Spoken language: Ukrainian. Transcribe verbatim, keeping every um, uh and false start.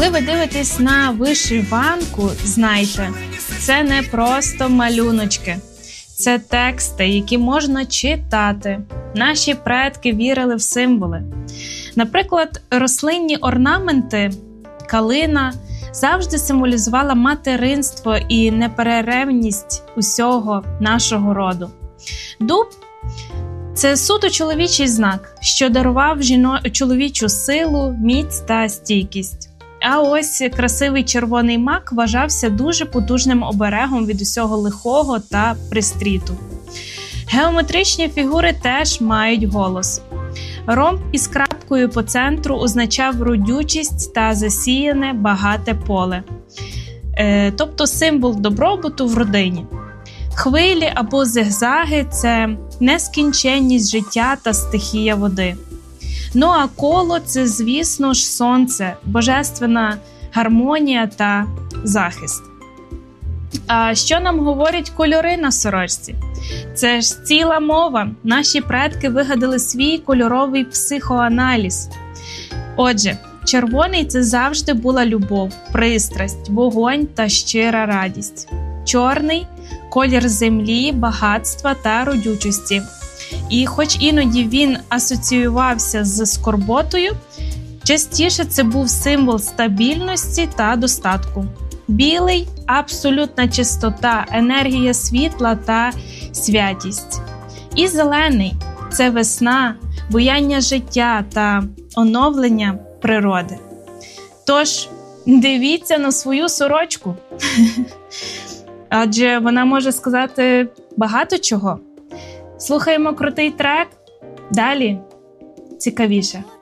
Коли ви дивитесь на вишиванку, знайте, це не просто малюночки. Це тексти, які можна читати. Наші предки вірили в символи. Наприклад, рослинні орнаменти, калина, завжди символізувала материнство і неперервність усього нашого роду. Дуб – це суто чоловічий знак, що дарував жіно... чоловічу силу, міць та стійкість. А ось красивий червоний мак вважався дуже потужним оберегом від усього лихого та пристріту. Геометричні фігури теж мають голос. Ромб із крапкою по центру означав родючість та засіяне багате поле, е, тобто символ добробуту в родині. Хвилі або зигзаги – це нескінченність життя та стихія води. Ну а коло – це, звісно ж, сонце, божественна гармонія та захист. А що нам говорять кольори на сорочці? Це ж ціла мова. Наші предки вигадали свій кольоровий психоаналіз. Отже, червоний – це завжди була любов, пристрасть, вогонь та щира радість. Чорний – колір землі, багатства та родючості. І хоч іноді він асоціювався з скорботою, частіше це був символ стабільності та достатку. Білий – абсолютна чистота, енергія світла та святість. І зелений – це весна, буяння життя та оновлення природи. Тож, дивіться на свою сорочку, адже вона може сказати багато чого. Слухаємо крутий трек, далі цікавіше.